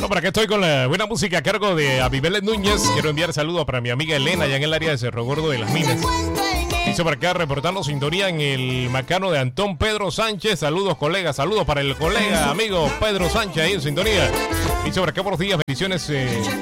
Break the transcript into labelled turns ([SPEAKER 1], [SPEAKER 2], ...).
[SPEAKER 1] Bueno, para que estoy con la buena música a cargo de Abimelet Núñez. Quiero enviar saludos para mi amiga Elena, allá en el área de Cerro Gordo de las Minas. Dice por acá, reportando sintonía en el Macano de Antón Pedro Sánchez. Saludos, colegas. Saludos para el colega, amigo Pedro Sánchez, ahí en sintonía. Dice por acá, buenos días, bendiciones